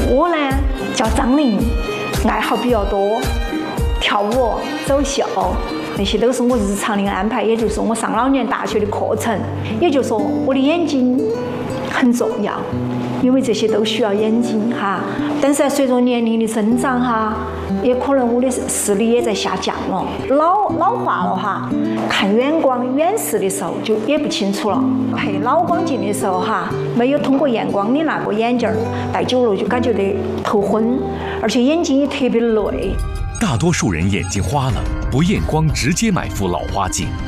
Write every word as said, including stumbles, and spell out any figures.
我呢叫张玲，爱好比较多，跳舞、走秀，那些都是我日常的安排。也就是说，我上老年大学的课程，也就是说，我的眼睛很重要，因为这些都需要眼睛哈。但是随着年龄的增长哈，也可能我的视力也在下降了，老老化了哈。看远光远视的时候就也不清楚了，配老光镜的时候哈，没有通过验光的那个眼镜戴久了就感觉得头昏，而且眼睛也特别累。 大多数人眼睛花了，不验光直接买副老花镜，